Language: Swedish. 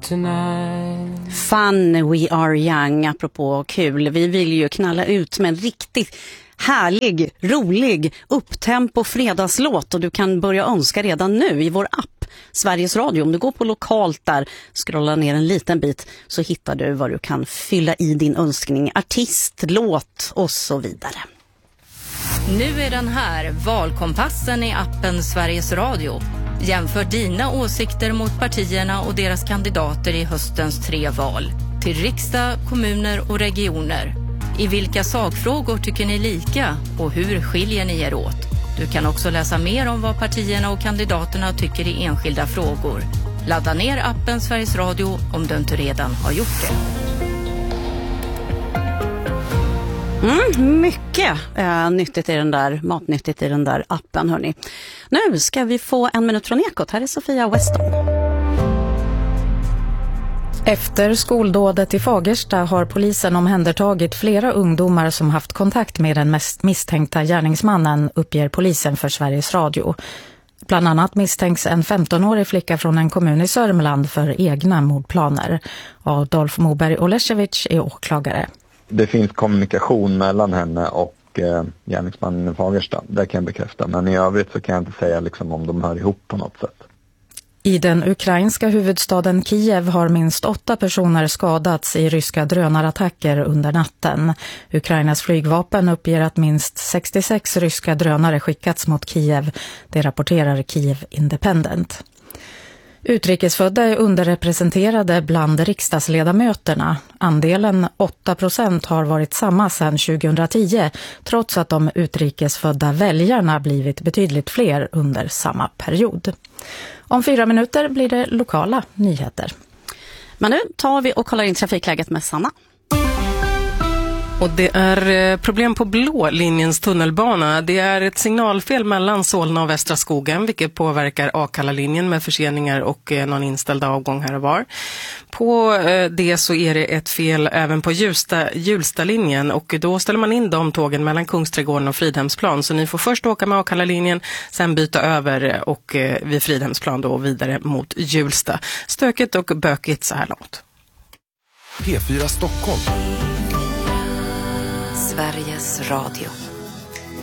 tonight. Fun we are young, apropå kul. Vi vill ju knalla ut med en riktigt härlig, rolig, upptempo fredagslåt, och du kan börja önska redan nu i vår app Sveriges Radio. Om du går på lokalt där, scrollar ner en liten bit, så hittar du vad du kan fylla i din önskning, artist, låt och så vidare. Nu är den här, valkompassen i appen Sveriges Radio. Jämför dina åsikter mot partierna och deras kandidater i höstens 3 val. Till riksdag, kommuner och regioner. I vilka sakfrågor tycker ni lika och hur skiljer ni er åt? Du kan också läsa mer om vad partierna och kandidaterna tycker i enskilda frågor. Ladda ner appen Sveriges Radio om du inte redan har gjort det. Mycket nyttigt i den där, matnyttigt i den där appen, hörni. Nu ska vi få en minut från Ekot. Här är Sofia Weston. Efter skoldådet i Fagersta har polisen omhändertagit flera ungdomar som haft kontakt med den mest misstänkta gärningsmannen, uppger polisen för Sveriges Radio. Bland annat misstänks en 15-årig flicka från en kommun i Sörmland för egna mordplaner. Adolf Moberg Oleszewicz är åklagare. Det finns kommunikation mellan henne och gärningsmannen i Fagersta, det kan jag bekräfta. Men i övrigt så kan jag inte säga liksom om de hör ihop på något sätt. I den ukrainska huvudstaden Kiev har minst 8 personer skadats i ryska drönarattacker under natten. Ukrainas flygvapen uppger att minst 66 ryska drönare skickats mot Kiev. Det rapporterar Kiev Independent. Utrikesfödda är underrepresenterade bland riksdagsledamöterna. Andelen 8% har varit samma sedan 2010, trots att de utrikesfödda väljarna blivit betydligt fler under samma period. Om 4 minuter blir det lokala nyheter. Men nu tar vi och kollar in trafikläget med Sanna. Och det är problem på blå linjens tunnelbana. Det är ett signalfel mellan Solna och Västra skogen, vilket påverkar Akalla-linjen med förseningar och någon inställd avgång här och var. På det så är det ett fel även på Hjulsta-linjen, och då ställer man in de tågen mellan Kungsträdgården och Fridhemsplan. Så ni får först åka med Akalla-linjen, sen byta över och vid Fridhemsplan då vidare mot Hjulsta. Stökigt och bökigt så här långt. P4 Stockholm. Sveriges Radio.